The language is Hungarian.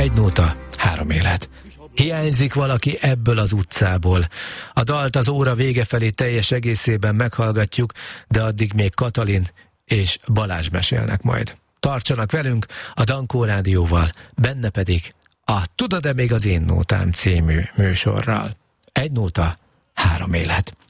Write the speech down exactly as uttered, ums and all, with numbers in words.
Egy nóta, három élet. Hiányzik valaki ebből az utcából. A dalt az óra vége felé teljes egészében meghallgatjuk, de addig még Katalin és Balázs mesélnek majd. Tartsanak velünk a Dankó Rádióval, benne pedig a Tudod-e még az én nótám című műsorral. Egy nóta, három élet.